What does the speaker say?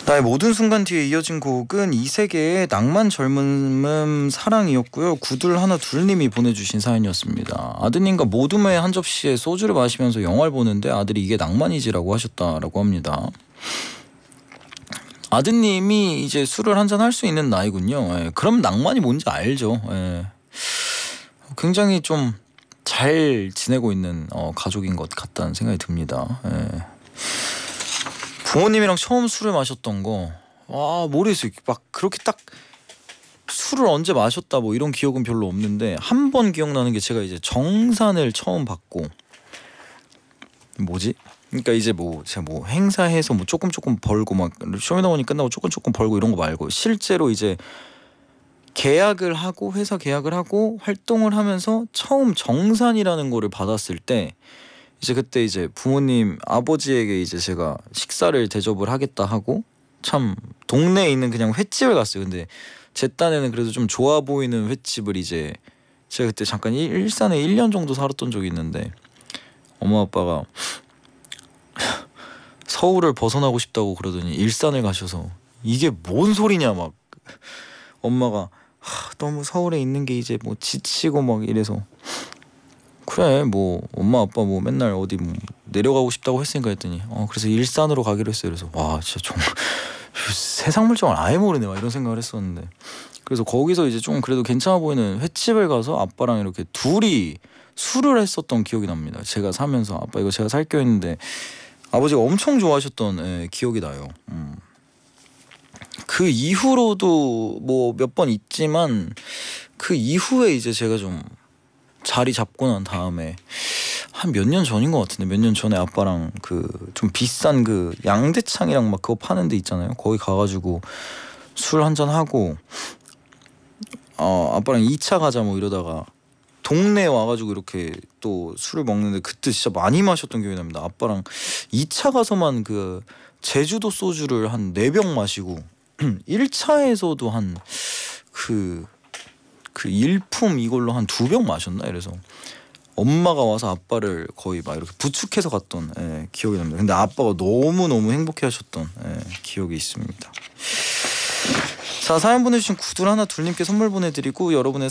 나의 모든 순간 뒤에 이어진 곡은 이세계의 낭만 젊음 사랑이었고요. 구둘 하나 둘님이 보내주신 사연이었습니다. 아드님과 모둠의 한 접시에 소주를 마시면서 영화를 보는데 아들이 이게 낭만이지라고 하셨다라고 합니다. 아드님이 이제 술을 한잔 할 수 있는 나이군요. 예, 그럼 낭만이 뭔지 알죠. 예. 굉장히 좀 잘 지내고 있는 가족인 것 같다는 생각이 듭니다. 예. 부모님이랑 처음 술을 마셨던 거, 모르겠어요. 막 그렇게 딱 술을 언제 마셨다 뭐 이런 기억은 별로 없는데 한 번 기억나는 게 제가 이제 정산을 처음 받고, 뭐지? 그러니까 이제 뭐 제가 뭐 행사해서 뭐 조금 벌고 막 쇼미더머니 끝나고 조금 벌고 이런 거 말고 실제로 이제 계약을 하고 회사 계약을 하고 활동을 하면서 처음 정산이라는 거를 받았을 때, 이제 그때 이제 부모님 아버지에게 이제 제가 식사를 대접을 하겠다 하고 참 동네에 있는 그냥 횟집을 갔어요. 근데 제 딴에는 그래도 좀 좋아 보이는 횟집을, 이제 제가 그때 잠깐 일산에 1년 정도 살았던 적이 있는데 엄마 아빠가 서울을 벗어나고 싶다고 그러더니 일산을 가셔서 이게 뭔 소리냐 막 엄마가 너무 서울에 있는 게 이제 뭐 지치고 막 이래서, 그래 뭐 엄마 아빠 뭐 맨날 어디 뭐 내려가고 싶다고 했으니까 했더니 그래서 일산으로 가기로 했어요. 그래서 와 진짜 정말 세상 물정을 아예 모르네 막 이런 생각을 했었는데, 그래서 거기서 이제 좀 그래도 괜찮아 보이는 횟집을 가서 아빠랑 이렇게 둘이 술을 했었던 기억이 납니다. 제가 사면서 아빠 이거 제가 살게요 했는데 아버지가 엄청 좋아하셨던 기억이 나요. 그 이후로도 뭐 몇 번 있지만 그 이후에 이제 제가 좀 자리 잡고 난 다음에 한 몇 년 전인 것 같은데, 몇 년 전에 아빠랑 그 좀 비싼 그 양대창이랑 막 그거 파는 데 있잖아요. 거기 가가지고 술 한잔 하고 아빠랑 2차 가자 뭐 이러다가 동네에 와가지고 이렇게 또 술을 먹는데 그때 진짜 많이 마셨던 기억이 납니다. 아빠랑 2차 가서만 그 제주도 소주를 한 4병 마시고 1차에서도 한 그 일품 이걸로 한 2병 마셨나. 이래서 엄마가 와서 아빠를 거의 막 이렇게 부축해서 갔던 기억이 납니다. 근데 아빠가 너무너무 행복해 하셨던 기억이 있습니다. 자, 사연 보내주신 구둘 하나 둘님께 선물 보내드리고 여러분의